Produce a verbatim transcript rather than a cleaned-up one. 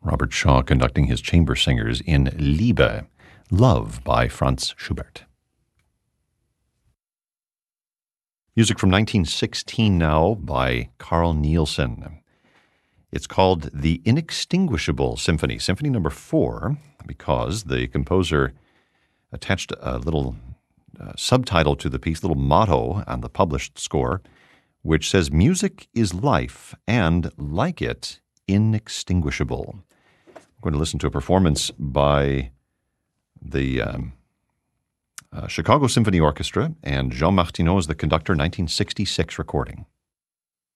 Robert Shaw conducting his chamber singers in Liebe, Love by Franz Schubert. Music from nineteen sixteen now by Carl Nielsen. It's called The Inextinguishable Symphony, Symphony number four, because the composer attached a little uh, subtitle to the piece, little motto on the published score, which says, "Music is life, and like it, inextinguishable." We're going to listen to a performance by the um, uh, Chicago Symphony Orchestra, and Jean Martineau is the conductor, nineteen sixty-six recording.